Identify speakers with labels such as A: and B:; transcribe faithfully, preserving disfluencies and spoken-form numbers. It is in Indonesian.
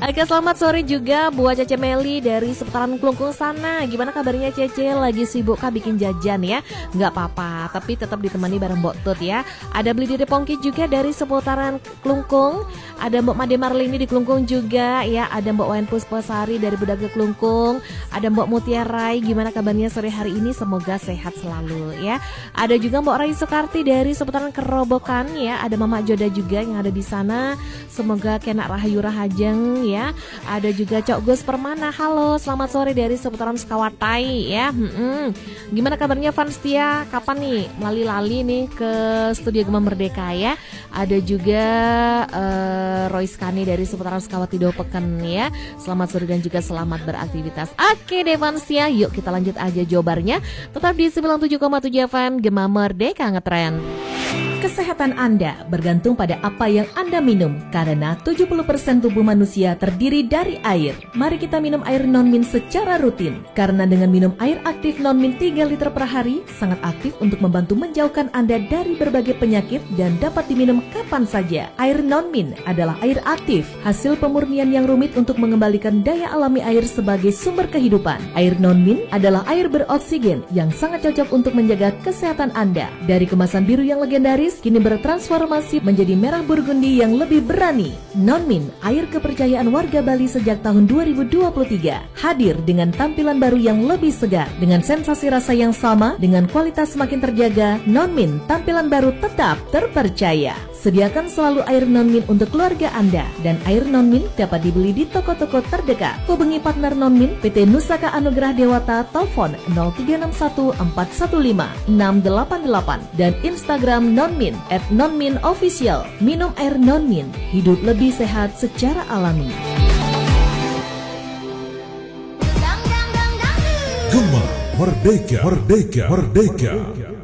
A: Oke, selamat sore juga buat Cece Meli dari seputaran Klungkung sana. Gimana kabarnya Cece? Lagi sibuk kah bikin jajan ya? Nggak apa-apa, tapi tetap ditemani bareng Mbok Tut ya. Ada Beli Dede Pongki juga dari seputaran Klungkung. Ada Mbok Made Marlini di Klungkung juga ya. Ada Mbok Wayan Puspasari dari Bedaga Klungkung. Ada Mbok Mutiarai. Gimana kabarnya sore hari ini? Semoga sehat selalu ya. Ada juga Mbok Rai Soekarti dari seputaran Kerobokan ya. Ada Mama Joda juga yang ada di sana. Semoga kena rahayu rahajeng ya. Ada juga Cok Gus Permana. Halo, selamat sore dari seputaran Sekawatai ya. Hmm-hmm. Gimana kabarnya Vanstia? Kapan nih melali-lali nih ke Studio Gema Merdeka ya? Ada juga uh, Roy Skani dari seputaran Sekawati Dopeken ya. Selamat sore dan juga selamat beraktivitas. Oke deh Vanstia, yuk kita lanjut aja jawabannya. Tetap di sembilan puluh tujuh koma tujuh F M Gema Merdeka ngetren. Kesehatan Anda bergantung pada apa yang Anda minum, karena tujuh puluh persen tubuh manusia terdiri dari air. Mari kita minum air non-min secara rutin, karena dengan minum air aktif non-min tiga liter per hari, sangat aktif untuk membantu menjauhkan Anda dari berbagai penyakit dan dapat diminum kapan saja. Air non-min adalah air aktif, hasil pemurnian yang rumit untuk mengembalikan daya alami air sebagai sumber kehidupan. Air non-min adalah air beroksigen yang sangat cocok untuk menjaga kesehatan Anda. Dari kemasan biru yang legendaris, kini bertransformasi menjadi merah burgundi yang lebih berani. Non-min, air kepercayaan warga Bali sejak tahun dua ribu dua puluh tiga, hadir dengan tampilan baru yang lebih segar, dengan sensasi rasa yang sama, dengan kualitas semakin terjaga. Non-min, tampilan baru tetap terpercaya. Sediakan selalu air non-min untuk keluarga Anda, dan air non-min dapat dibeli di toko-toko terdekat. Hubungi partner non-min P T Nusaka Anugerah Dewata, telepon nol tiga enam satu empat satu lima enam delapan delapan dan Instagram non-min at non-min official. Minum air non-min, hidup lebih sehat secara alami.
B: Gema Merdeka, Merdeka, Merdeka.